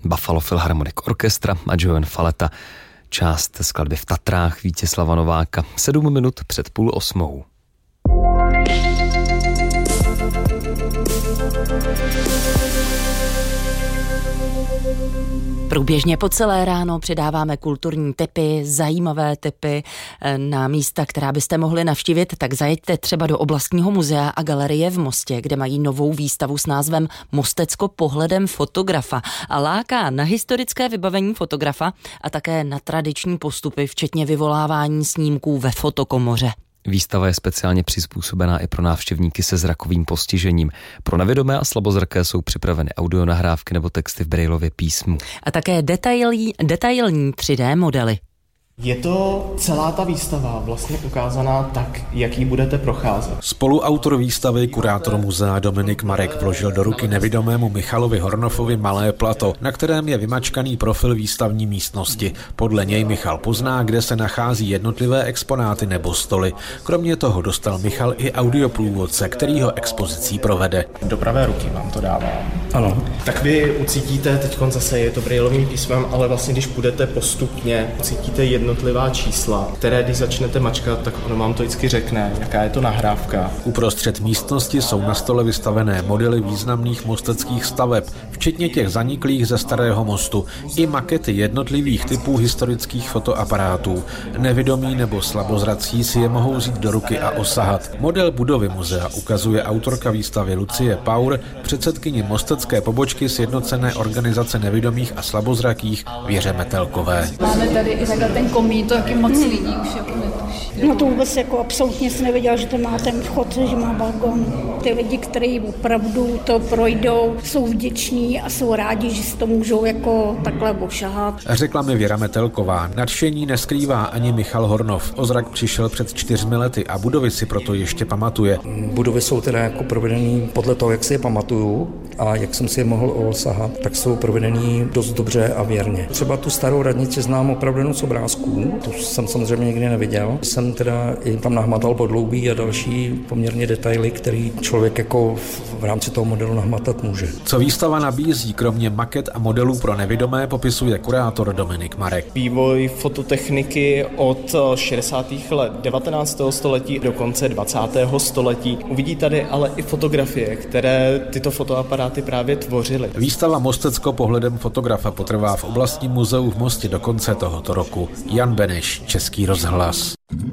Buffalo Philharmonic Orchestra a Joan Faleta. Část skladby V Tatrách Vítězslava Nováka. 7 minut před 7:30. Průběžně po celé ráno přidáváme kulturní tipy, zajímavé tipy na místa, která byste mohli navštívit, tak zajeďte třeba do Oblastního muzea a galerie v Mostě, kde mají novou výstavu s názvem Mostecko pohledem fotografa a láká na historické vybavení fotografa a také na tradiční postupy, včetně vyvolávání snímků ve fotokomoře. Výstava je speciálně přizpůsobená i pro návštěvníky se zrakovým postižením. Pro nevidomé a slabozraké jsou připraveny audionahrávky nebo texty v Braillově písmu. A také detailní 3D modely. Je to celá ta výstava vlastně ukázaná tak, jak ji budete procházet. Spoluautor výstavy, kurátor muzea Dominik Marek, vložil do ruky nevidomému Michalovi Hornofovi malé plato, na kterém je vymačkaný profil výstavní místnosti. Podle něj Michal pozná, kde se nachází jednotlivé exponáty nebo stoly. Kromě toho dostal Michal i audioprůvodce, který ho expozicí provede. Do pravé ruky vám to dávám. Ano. Tak vy ucítíte, teď zase je to Braillovým písmem, ale vlastně když půjdete postupně, ucítíte jednotlivá čísla, které když začnete mačkat, tak ono vám to vždycky řekne, jaká je to nahrávka. Uprostřed místnosti jsou na stole vystavené modely významných mosteckých staveb, včetně těch zaniklých ze Starého mostu, i makety jednotlivých typů historických fotoaparátů. Nevidomí nebo slabozrací si je mohou vzít do ruky a osahat. Model budovy muzea ukazuje autorka výstavy Lucie Paur, předsedkyni mostecké pobočky Sjednocené organizace nevidomých a slabozrakých Věře Metelkové. Máme tady i takhle ten komín, to jaký moc lidí už jako netuší. No to vůbec jako absolutně jsem nevěděla, že to má ten vchod, že má balkon. Ty lidi, kteří opravdu to projdou, jsou vděční a jsou rádi, že si to můžou jako takhle ošahat. Řekla mi Věra Metelková. Nadšení neskrývá ani Michal Hornov. O zrak přišel před 4 lety a budovy si proto ještě pamatuje. Budovy jsou teda jako provedený podle toho, jak si je pamatuju a jak jsem si je mohl osahat, tak jsou provedený dost dobře a věrně. Třeba tu starou radnici znám opravdu jenom z obrázků, to jsem samozřejmě nikdy neviděl. Jsem teda i tam nahmatal podloubí a další poměrně detaily, který člověk jako v rámci toho modelu nahmatat může. Co výstava nabízí, kromě maket a modelů pro nevidomé, popisuje kurátor Dominik Marek. Vývoj fototechniky od 60. let 19. století do konce 20. století. Uvidí tady ale i fotografie, které tyto fotoaparáty právě tvořily. Výstava Mostecko pohledem fotografa potrvá v Oblastním muzeu v Mostě do konce tohoto roku. Jan Beneš, Český rozhlas.